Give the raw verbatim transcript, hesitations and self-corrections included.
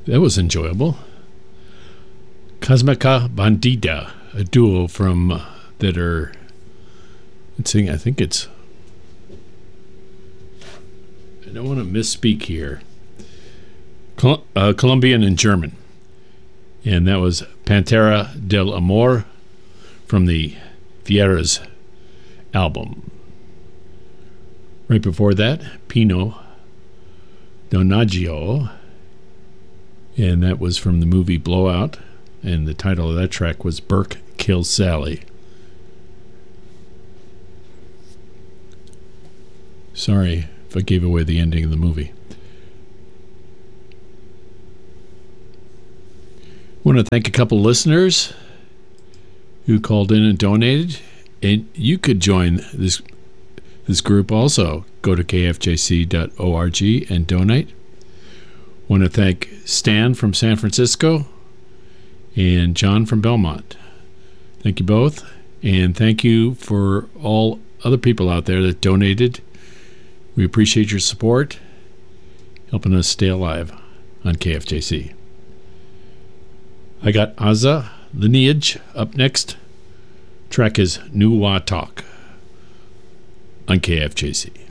That was enjoyable. Cosmica Bandida, a duo from uh, that are, let's see, I think it's, I don't want to misspeak here, Col- uh, Colombian and German. And that was Pantera del Amor from the Fieras album. Right before that, Pino Donaggio, and that was from the movie Blowout, and the title of that track was Burke Kills Sally. Sorry if I gave away the ending of the movie. I want to thank a couple listeners who called in and donated, and you could join this this group also. Go to k f j c dot org and donate. Want to thank Stan from San Francisco and John from Belmont. Thank you both, and thank you for all other people out there that donated. We appreciate your support, helping us stay alive on K F J C. I got Azza Lineage up next. Track is New Wa Talk on K F J C.